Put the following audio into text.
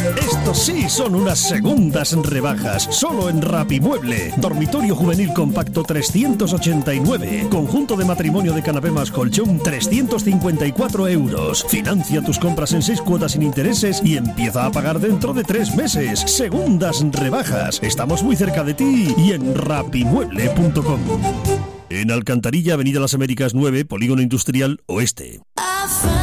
Estos sí son unas segundas rebajas, solo en Rapimueble. Dormitorio juvenil compacto 389. Conjunto de matrimonio de canapé más colchón 354 euros. Financia tus compras en 6 cuotas sin intereses y empieza a pagar dentro de 3 meses. Segundas rebajas. Estamos muy cerca de ti y en rapimueble.com. En Alcantarilla, Avenida Las Américas 9, Polígono Industrial Oeste.